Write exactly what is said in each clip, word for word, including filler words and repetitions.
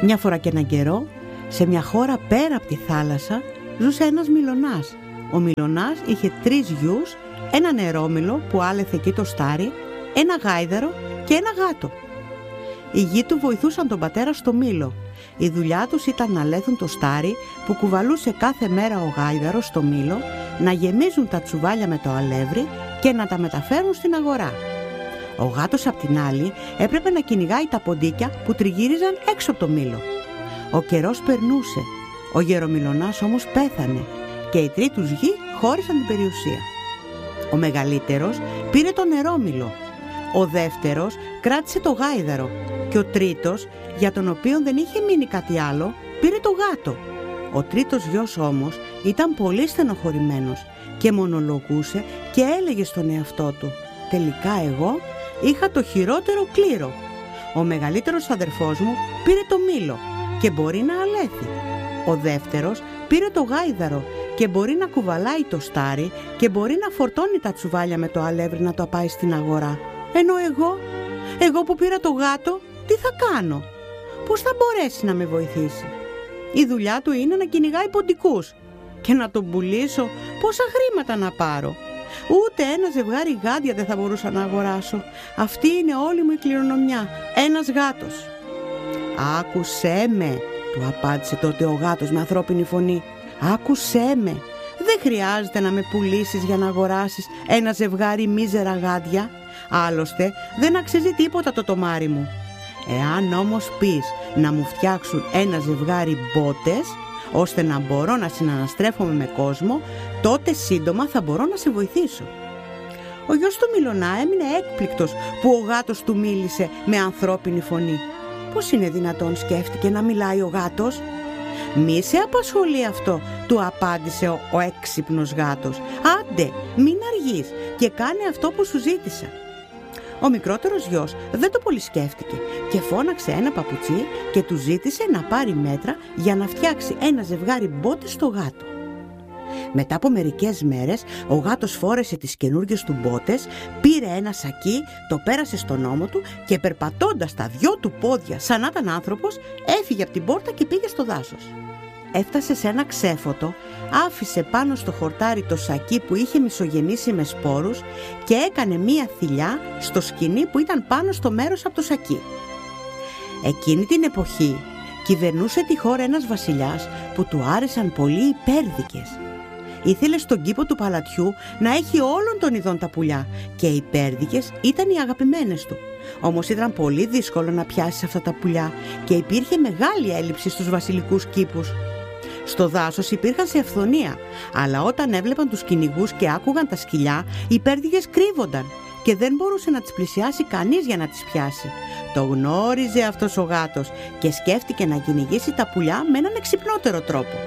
Μια φορά και έναν καιρό, σε μια χώρα πέρα από τη θάλασσα, ζούσε ένας Μιλωνάς. Ο Μιλωνάς είχε τρεις γιους, ένα νερόμυλο που άλεθε εκεί το στάρι, ένα γάιδαρο και ένα γάτο. Οι γη του βοηθούσαν τον πατέρα στο μήλο. Η δουλειά τους ήταν να αλέθουν το στάρι που κουβαλούσε κάθε μέρα ο γάιδαρος στο μήλο, να γεμίζουν τα τσουβάλια με το αλεύρι και να τα μεταφέρουν στην αγορά. Ο γάτος απ' την άλλη έπρεπε να κυνηγάει τα ποντίκια που τριγύριζαν έξω από το μήλο. Ο καιρός περνούσε. Ο γερομιλωνάς όμως πέθανε και οι τρεις τους γη χώρισαν την περιουσία. Ο μεγαλύτερος πήρε το νερόμυλο, ο δεύτερος κράτησε το γάιδαρο και ο τρίτος, για τον οποίο δεν είχε μείνει κάτι άλλο, πήρε το γάτο. Ο τρίτος γιος όμως ήταν πολύ στενοχωρημένος και μονολογούσε και έλεγε στον εαυτό του: «Τελικά εγώ είχα το χειρότερο κλήρο. Ο μεγαλύτερος αδερφός μου πήρε το μήλο και μπορεί να αλέθει. Ο δεύτερος πήρε το γάιδαρο και μπορεί να κουβαλάει το στάρι και μπορεί να φορτώνει τα τσουβάλια με το αλεύρι να το πάει στην αγορά. Ενώ εγώ, εγώ που πήρα το γάτο, τι θα κάνω? Πώς θα μπορέσει να με βοηθήσει? Η δουλειά του είναι να κυνηγάει ποντικούς και να τον πουλήσω πόσα χρήματα να πάρω. Ούτε ένα ζευγάρι γάντια δεν θα μπορούσα να αγοράσω. Αυτή είναι όλη μου η κληρονομιά, ένας γάτος». «Άκουσέ με», του απάντησε τότε ο γάτος με ανθρώπινη φωνή. «Άκουσέ με, δεν χρειάζεται να με πουλήσεις για να αγοράσεις ένα ζευγάρι μίζερα γάντια. Άλλωστε δεν αξίζει τίποτα το τομάρι μου. Εάν όμως πεις να μου φτιάξουν ένα ζευγάρι μπότες, ώστε να μπορώ να συναναστρέφομαι με κόσμο, τότε σύντομα θα μπορώ να σε βοηθήσω». Ο γιος του Μιλωνά έμεινε έκπληκτος που ο γάτος του μίλησε με ανθρώπινη φωνή. «Πώς είναι δυνατόν», σκέφτηκε, «να μιλάει ο γάτος?» «Μη σε απασχολεί αυτό», του απάντησε ο, ο έξυπνος γάτος. «Άντε, μην αργείς και κάνε αυτό που σου ζήτησα». Ο μικρότερος γιος δεν το πολύ σκέφτηκε και φώναξε ένα παπουτσί και του ζήτησε να πάρει μέτρα για να φτιάξει ένα ζευγάρι μπότες στο γάτο. Μετά από μερικές μέρες ο γάτος φόρεσε τις καινούργιες του μπότες, πήρε ένα σακί, το πέρασε στον ώμο του και περπατώντας τα δυο του πόδια σαν να ήταν άνθρωπος, έφυγε από την πόρτα και πήγε στο δάσος. Έφτασε σε ένα ξέφωτο, άφησε πάνω στο χορτάρι το σακί που είχε μισογεμίσει με σπόρους και έκανε μία θηλιά στο σκοινί που ήταν πάνω στο μέρος από το σακί. Εκείνη την εποχή κυβερνούσε τη χώρα ένας βασιλιάς που του άρεσαν πολύ οι πέρδικες. Ήθελε στον κήπο του παλατιού να έχει όλων των ειδών τα πουλιά και οι πέρδικες ήταν οι αγαπημένες του. Όμως ήταν πολύ δύσκολο να πιάσει αυτά τα πουλιά και υπήρχε μεγάλη έλλειψη στους βασιλικούς κήπους. Στο δάσος υπήρχαν σε αυθονία, αλλά όταν έβλεπαν τους κυνηγούς και άκουγαν τα σκυλιά, οι πέρδικες κρύβονταν και δεν μπορούσε να τις πλησιάσει κανείς για να τις πιάσει. Το γνώριζε αυτός ο γάτος και σκέφτηκε να κυνηγήσει τα πουλιά με έναν εξυπνότερο τρόπο.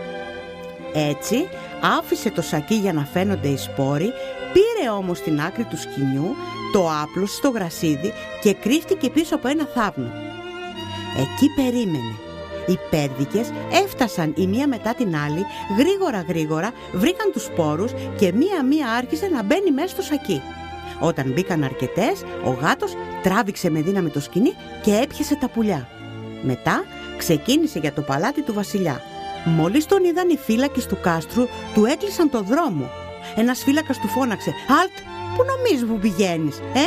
Έτσι άφησε το σακί για να φαίνονται οι σπόροι, πήρε όμως την άκρη του σκοινιού, το άπλωσε στο γρασίδι και κρύφτηκε πίσω από ένα θάβνο. Εκεί περίμενε. Οι πέρδικες έφτασαν η μία μετά την άλλη, γρήγορα γρήγορα βρήκαν τους σπόρους και μία-μία άρχισε να μπαίνει μέσα στο σακί. Όταν μπήκαν αρκετές, ο γάτος τράβηξε με δύναμη το σκοινί και έπιασε τα πουλιά. Μετά ξεκίνησε για το παλάτι του βασιλιά. Μόλις τον είδαν οι φύλακες του κάστρου, του έκλεισαν το δρόμο. Ένας φύλακας του φώναξε: «Αλτ, πού νομίζεις που πηγαίνεις, ε?»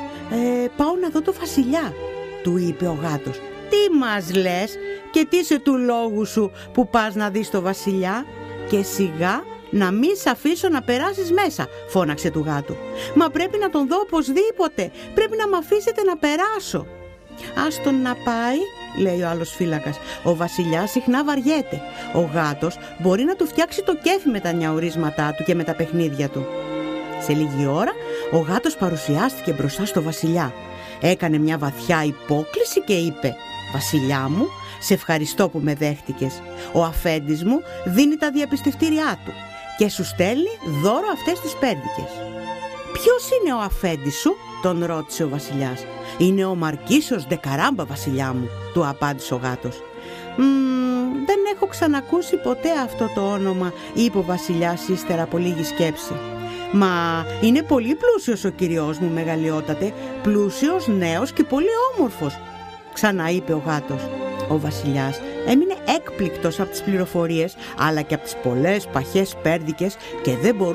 ε «Πάω να δω το βασιλιά», του είπε ο γάτος. «Τι μας λες και τι σε του λόγου σου που πας να δεις το βασιλιά? Και σιγά να μην σ' αφήσω να περάσεις μέσα», φώναξε του γάτου. «Μα πρέπει να τον δω οπωσδήποτε, πρέπει να μ' αφήσετε να περάσω». «Ας τον να πάει», λέει ο άλλος φύλακας. «Ο βασιλιάς συχνά βαριέται. Ο γάτος μπορεί να του φτιάξει το κέφι με τα νιαουρίσματά του και με τα παιχνίδια του». Σε λίγη ώρα ο γάτος παρουσιάστηκε μπροστά στο βασιλιά. Έκανε μια βαθιά υπόκλιση και είπε: «Βασιλιά μου, σε ευχαριστώ που με δέχτηκες. Ο αφέντης μου δίνει τα διαπιστευτήριά του και σου στέλνει δώρο αυτές τις πέρδικες». «Ποιος είναι ο αφέντης σου?» τον ρώτησε ο βασιλιάς. «Είναι ο Μαρκίσιος Ντεκαράμπα, βασιλιά μου», του απάντησε ο γάτος. «Μmm, δεν έχω ξανακούσει ποτέ αυτό το όνομα», είπε ο βασιλιάς ύστερα από λίγη σκέψη. «Μα είναι πολύ πλούσιος ο κυριός μου, μεγαλειότατε, πλούσιος, νέος και πολύ όμορφος», ξαναείπε ο γάτος. Ο βασιλιάς έμεινε έκπληκτος από τις πληροφορίες, αλλά και από τις πολλές παχές πέρδικες, και δεν μπορούσε